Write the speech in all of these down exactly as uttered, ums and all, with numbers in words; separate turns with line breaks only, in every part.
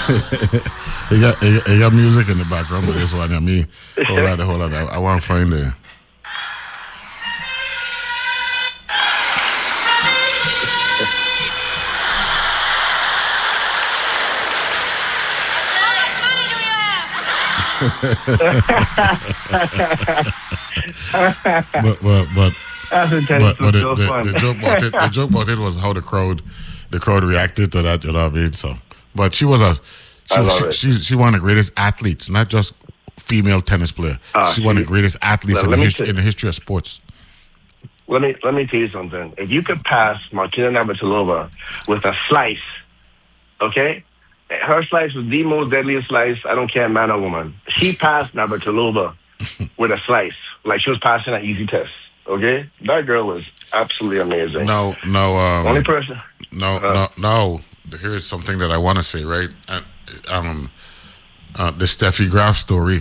you got you got, you got music in the background, but this one, I mean, hold on, hold on. I, I want to find it. but but but
That's intense.
but, but it,
so
the,
fun.
the joke about it, the joke about it was how the crowd, the crowd reacted to that. You know what I mean? So, but she was a, she
I
was,
love
she,
it.
she she one of the greatest athletes, not just female tennis player.
Ah,
She's one of
she-
the greatest athletes
Well,
in,
let
the
me
history,
t-
in the history of sports.
Let me let me tell you something. If you could pass Martina Navratilova with a slice, okay? Her slice was the most deadliest slice. I don't care, man or woman. She passed Navratilova with a slice, like she was passing an easy test. Okay, that girl was absolutely amazing.
No, no, um,
Only person.
no,
Uh,
no, no. Here's something that I want to say, right? Uh, um, uh, the Steffi Graf story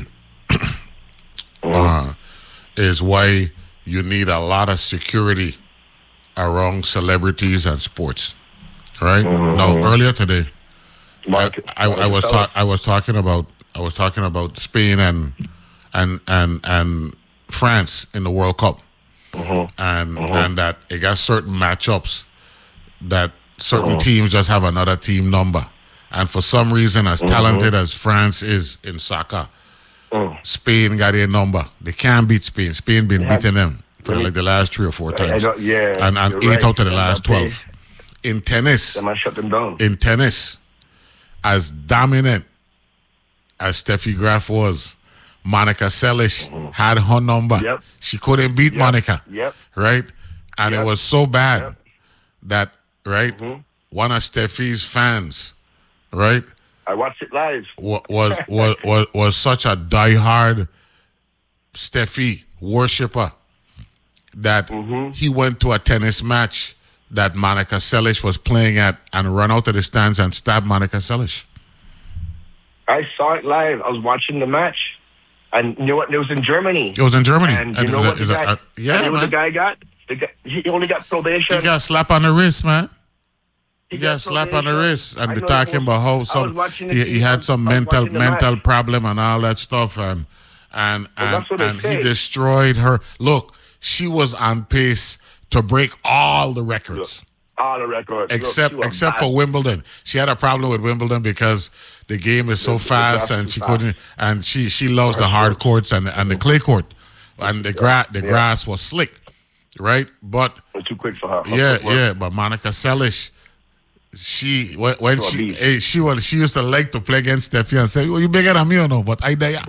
uh, is why you need a lot of security around celebrities and sports, right?
Mm-hmm.
No, earlier today, I,
Mark,
I, I was ta- I was talking about I was talking about Spain and and and and France in the World Cup,
Mhm.
and
Mhm.
and that it got certain matchups that certain
Mhm.
teams just have another team number, and for some reason, as talented as France is in soccer,
Mm.
Spain got a number. They can't beat Spain. Spain been
Yeah.
beating them for
Let me-
like the last three or four
I
times,
don't, yeah,
and and
you're
eight
right.
out of the
And
last
that pay-
twelve. In tennis,
That might shut them down.
in tennis, as dominant as Steffi Graf was, Monica Seles had her number.
Yep.
She couldn't beat
Yep.
Monica,
Yep.
right? And it
Yep.
was so bad
Yep.
that, right,
Mhm.
one of Steffi's fans, right,
I watched it live.
wa- was was was, was such a diehard Steffi worshipper that
Mm-hmm.
he went to a tennis match that Monica Seles was playing at and run out of the stands and stabbed Monica Seles.
I saw it live. I was watching the match, and you know what? It was in Germany.
It was in Germany.
And you
And it
know
was a-
what the
it was a-
guy?
a- yeah,
and you know what
man.
the guy got? The guy, he only got probation.
He got a slap on the wrist, man. He got a
got
slap on the
probation.
wrist, and
I
they're
know,
talking
I was-
about how
I was
some
watching the
he,
T V,
he
I
had
was-
some
I was
mental
watching the
mental
match.
problem and all that stuff, and and and,
that's what they
and he
say.
destroyed her. Look, she was on pace to break all the records.
All the records.
Except
Look, you
except
are
for
bad.
Wimbledon, she had a problem with Wimbledon because the game is so
It's- it's
fast and she
fast.
couldn't. And she she loves the
Right.
hard courts and and the clay court, and the grass the
Yeah.
grass was slick, right? But
It's too quick for her. Her
yeah,
footwork.
yeah. But Monica Seles, she when, when
So a
she
beast.
eh, she was she used to like to play against Steffi and say, "Well, you bigger than me or no?" But I dare ya.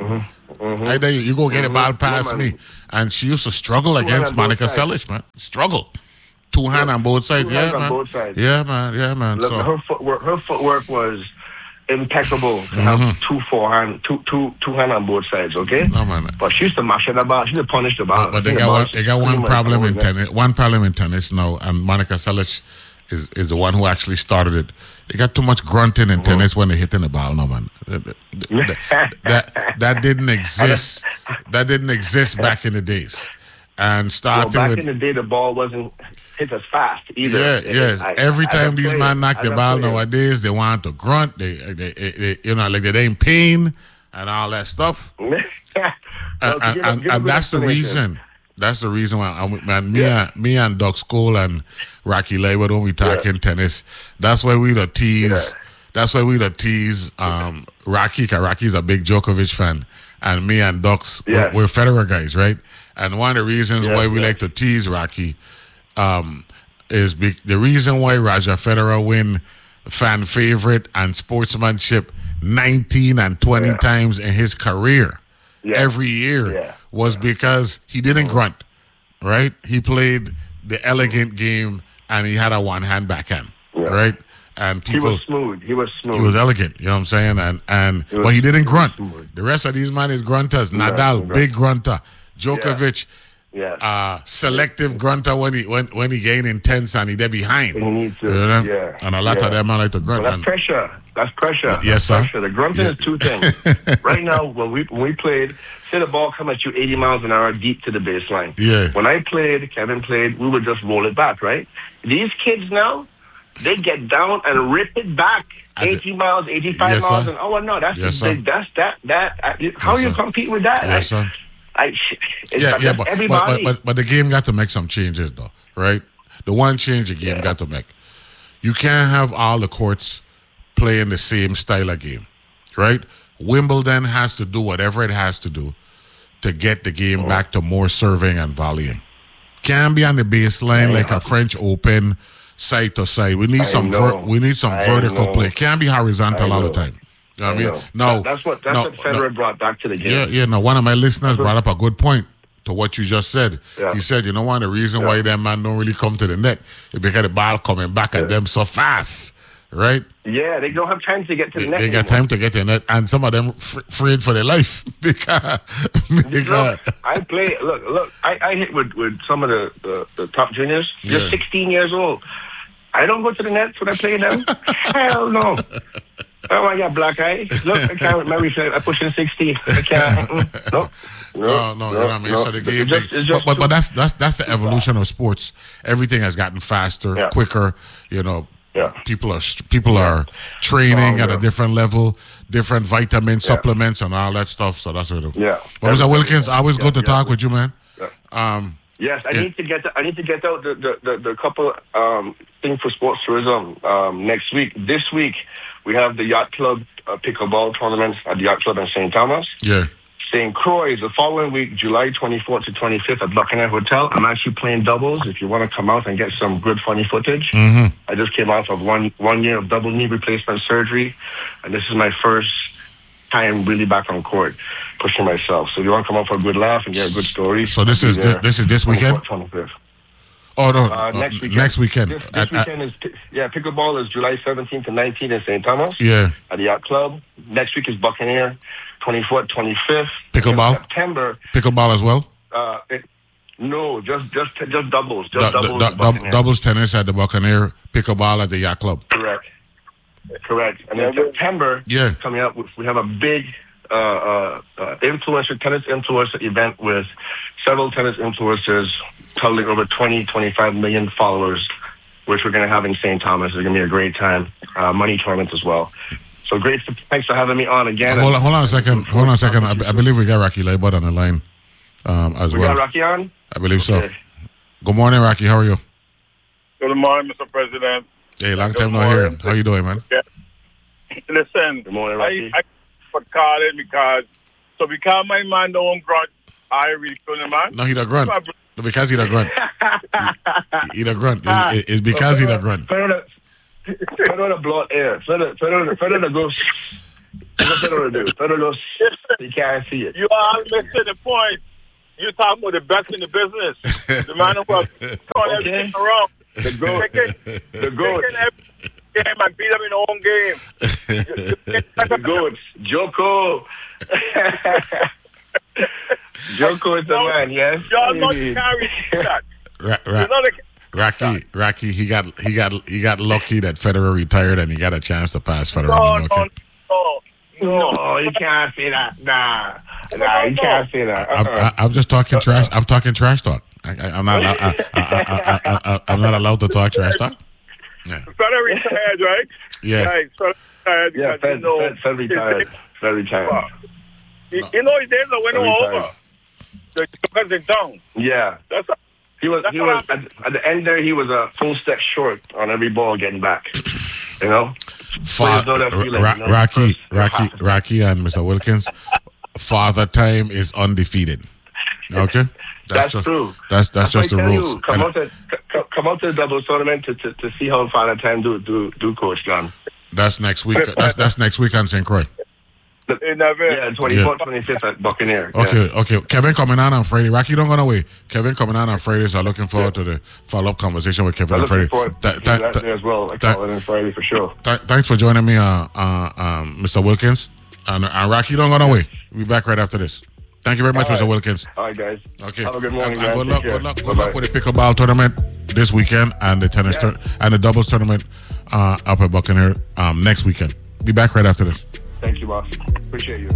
I dare you. You go get a ball past
Yeah,
me,
man.
and she used to struggle against
on both
Monica
sides.
Seles, man. Struggle. Two hand on both sides.
Two
Yeah,
hands on
man.
both sides.
Yeah, man. Yeah, man.
Look,
So
her footwork, her footwork was impeccable to have two forehand, two two two hand on both sides. Okay,
Mm-hmm. no, man.
but she used to mash the ball. She used to punish the ball.
But, but they
I think
got
the
one.
ball
They got
was
one
pretty
problem
much
in
over there.
tennis. One problem in tennis now, and Monica Seles is is the one who actually started it. They got too much grunting in tennis when they're hitting the ball. No, man. That, that, that, that didn't exist. That didn't exist back in the days. And
Well,
starting
back
with
in the day, the ball wasn't hit as fast either.
yeah,
It-
yes.
I-
Every
as a
time these
player,
men knock
as
the
a
ball
player.
nowadays, they want to grunt. They, they, they, they you know, like they in pain and all that stuff.
Well,
and, and,
give a-
and,
give a
and
good
that's the
explanation.
reason. That's the reason why I, man, me
Yeah.
and me and Doug School and Rocky Labour when we talking tennis. That's why we the tease.
Yeah.
That's why we the tease um, Rocky. Cause Rocky's a big Djokovic fan, and me and Ducks
Yeah.
we're, we're Federer guys, right? And one of the reasons
Yeah,
why we
yeah.
like to tease Rocky um, is be- the reason why Roger Federer win fan favorite and sportsmanship nineteen and twenty
Yeah.
times in his career
Yeah.
every year
Yeah.
was because he didn't grunt, right? He played the elegant game and he had a one hand backhand,
Yeah.
right? And
He
people,
was smooth. He was smooth.
he was elegant, you know what I'm saying? And and
was-
but he didn't
he was
grunt.
smooth.
The rest of these men is grunters.
Yeah,
Nadal,
grunt.
big grunter. Djokovic,
yeah.
uh, selective grunter when he when when he gain intense and he there behind.
And he needs to,
You know?
yeah,
And a lot
yeah.
of them are like to
Well,
grunt.
that's
and,
pressure. That's pressure.
Yes,
that's
sir.
Pressure. The grunting
Yeah.
is two things. Right now, when we when we played, say the ball come at you eighty miles an hour deep to the baseline.
Yeah.
When I played, Kevin played, we would just roll it back, right? These kids now, they get down and rip it back. eighty miles, eighty-five
yes,
miles
sir.
an hour. No, that's
yes,
big. That's that. That. Uh, how
yes,
you
sir.
compete with that?
Yes,
like,
sir.
I, it's
Yeah,
like,
yeah,
that's
but, but,
everybody.
but, but, but the game got to make some changes, though, right? The one change the game
Yeah.
got to make. You can't have all the courts playing the same style of game, right? Wimbledon has to do whatever it has to do to get the game
Oh.
back to more serving and volleying. Can't be on the baseline
Yeah.
like a French Open, side to side. We need
I
some ver-
know.
we need some
I
vertical
know.
play. Can't be horizontal
I
all the
know.
time. You know what I
I
mean?
know.
No,
That- that's what that's
no,
what Federer
no.
brought back to the game.
Yeah, yeah. Now, one of my listeners brought up a good point to what you just said.
Yeah.
He said, you know what, the reason
Yeah.
why them man don't really come to the net is because the ball coming back at them so fast, right?
Yeah, they don't have time to get to the
They,
net.
they got
anymore.
time to get to the net, and some of them f- afraid for their life because, because
Look, I play. Look, look. I, I hit with, with some of the, the, the top juniors.
Yeah.
They're sixteen years old. I don't go to the nets when I play them. Hell no. Oh, I got black eye. Look, I can't. My reflex. I push in sixteen. I can't. mm-mm. No.
No, no, you know what I mean.
no.
So the
It's
game,
just- it's just
but, but but
too-
that's that's that's the evolution of sports. Everything has gotten faster,
Yeah.
quicker. You know,
Yeah.
people are st- people are training at a
Stronger.
different level, different vitamin supplements and all that stuff. So that's what it is.
Yeah.
But Mister
Everything.
Wilkins, always
Yeah,
good to
yeah.
talk with you, man.
Yeah.
Um,
Yes, I
Yeah.
need to get. The, I need to get out the the, the, the couple um, thing for sports tourism um, next week. This week we have the Yacht Club uh, pickleball tournament at the Yacht Club in Saint Thomas.
yeah.
Saint Croix the following week, July twenty-fourth to twenty-fifth at Buccaneer Hotel. I'm actually playing doubles. If you want to come out and get some good funny footage,
Mm-hmm.
I just came out of one one year of double knee replacement surgery, and this is my first time really back on court, pushing myself. So if you want to come out for a good laugh and get a good story.
So this
I'll
is
be
this,
there
this is this weekend.
twenty-fourth, twenty-fifth.
Oh no,
Uh, next weekend.
Next weekend.
This, this
At- at-
weekend is yeah. Pickleball is July seventeenth to nineteenth in Saint Thomas
yeah.
at the Yacht Club. Next week is Buccaneer, twenty-fourth, twenty-fifth.
Pickleball?
In September.
Pickleball as well.
Uh, it, no, just just just doubles, just
Du- du-
doubles.
du-
at
dub-
Buccaneer.
doubles tennis at the Buccaneer. Pickleball at the Yacht Club.
Correct. Correct. And in September,
Yeah.
coming up, we have a big uh, uh, uh, influencer, tennis influencer event with several tennis influencers totaling over twenty, twenty-five million followers, which we're going to have in Saint Thomas. It's going to be a great time. Uh, money tournament as well. So great. Thanks for having me on again.
Hold on, hold on a second. Hold on a second. I, I believe we got Rocky Laibot on the line um, as
We
well.
got Rocky on?
I believe so.
Okay.
Good morning, Rocky. How are you?
Good morning, Mister President.
Hey, long
Good
time no hear.
morning.
How you doing, man?
Listen,
Good morning,
I,
Rocky.
I for calling because so because my man don't grunt, I really couldn't him, man.
No, he da grunt. No, because he da grunt. he, he da grunt. It, it's because he da grunt.
Federer, Federer blow out air. Federer, Federer, Federer goes. What's Federer do? Federer goes. You can't see it.
You are missing the point. You talking about the best in the business. The man who was turning
Okay.
everything around.
The goat.
Taking,
The goat.
taking every game and beat them in their own game.
The goats. Joko. Joko is the man, yes?
Y'all not carry that.
Ra-
You
ra-
know the
Rocky, Rocky, he got he got he got lucky that Federer retired and he got a chance to pass Federer.
no,
okay?
no, no, no.
No, you can't say that. Nah. Nah, you can't say that.
I'm,
Uh-uh.
I, I'm just talking trash. I'm talking trash talk. I, I, I'm not. I, I, I, I, I, I'm not allowed to talk trash talk. Yeah.
Federer retired, right?
Yeah.
Right, Federer retired
Yeah,
because,
Fed,
you know,
Fed, Fed retired. Fed retired.
You, you know, his days are winning
Fed
over.
retired.
The Jokers in town.
Yeah.
That's
He was,
That's
he
what
was at, at the end there, he was a full step short on every ball getting back. You know?
Fa-
Players know that feeling,
Ra-
you know,
Rocky,
first-
Rocky, Rocky, and Mister Wilkins, Father Time is undefeated. Okay,
That's
just,
true.
That's that's,
why
just
I
the
tell
rules.
You, come,
And
out to, c- come out to the doubles tournament to, to, to see how Father Time do, do, do Coach John.
that's next week. That's that's next week on Saint Croix.
in the
Yeah, twenty-fourth, twenty-fifth at Buccaneer. Yeah.
Okay, okay. Kevin coming on on Friday. Rocky, don't go away. Kevin coming on on Friday, so I'm looking forward to the follow-up conversation with Kevin
I'm
on Friday.
looking forward
Th-
to
th-
that
th-
there as well. I
th-
call it on Friday for sure.
th- thanks for joining me, uh, uh, um, Mister Wilkins. And, and Rocky, don't go away. We'll be back right after this. Thank you very much,
All
Mister
right.
Wilkins.
All right, guys.
Okay.
Have a good morning,
And- and
guys.
good
Take
luck,
care.
good luck, good
Bye-bye.
luck with the pickleball tournament this weekend and the tennis
Yes.
tour- and the doubles tournament uh, up at Buccaneer um, next weekend. Be back right after this.
Thank you, boss. Appreciate you.